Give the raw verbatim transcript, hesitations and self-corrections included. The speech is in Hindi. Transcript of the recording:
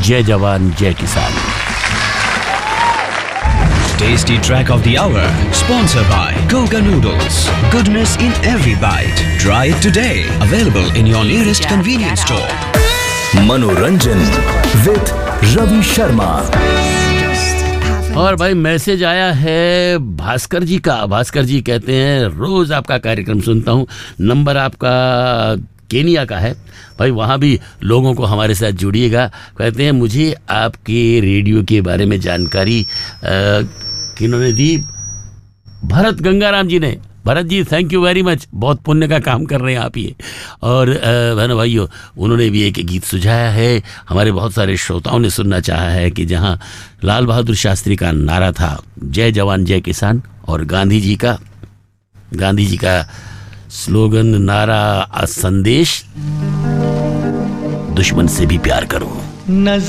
जय जवान जय किसान। Tasty track of the hour, sponsored by Goga Noodles. Goodness in every bite. Try it today. Available in your nearest convenience store. मनोरंजन विद रवि शर्मा। और भाई मैसेज आया है भास्कर जी का। भास्कर जी कहते हैं रोज आपका कार्यक्रम सुनता हूँ, नंबर आपका केनिया का है। भाई वहाँ भी लोगों को हमारे साथ जुड़िएगा। कहते हैं मुझे आपके रेडियो के बारे में जानकारी किन्होंने दी, भरत गंगाराम जी ने। Bharat ji thank you very much, बहुत पुण्य का काम कर रहे हैं आप ये। और बहनों भाइयों, उन्होंने भी एक गीत सुझाया है, हमारे बहुत सारे श्रोताओं ने सुनना चाहा है कि जहाँ लाल बहादुर शास्त्री का नारा था जय जवान जय किसान, और गांधी जी का गांधी जी का स्लोगन, नारा, संदेश, दुश्मन से भी प्यार करो।